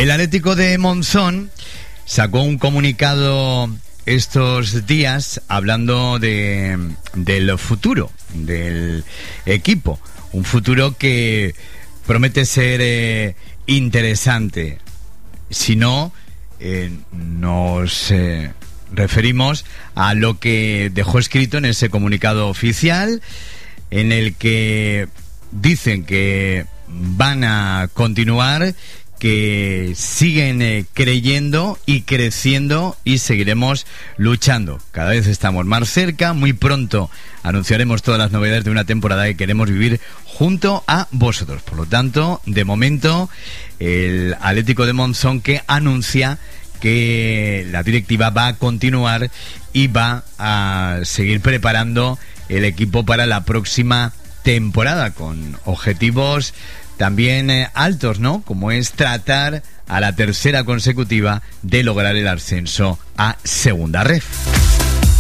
El Atlético de Monzón sacó un comunicado estos días hablando del futuro del equipo. Un futuro que promete ser interesante. Si no, nos referimos a lo que dejó escrito en ese comunicado oficial, en el que dicen que van a continuar, que siguen creyendo y creciendo y seguiremos luchando. Cada vez estamos más cerca. Muy pronto anunciaremos todas las novedades de una temporada que queremos vivir junto a vosotros. Por lo tanto, de momento, el Atlético de Monzón que anuncia que la directiva va a continuar y va a seguir preparando el equipo para la próxima temporada con objetivos también altos, ¿no? Como es tratar a la tercera consecutiva de lograr el ascenso a Segunda Ref.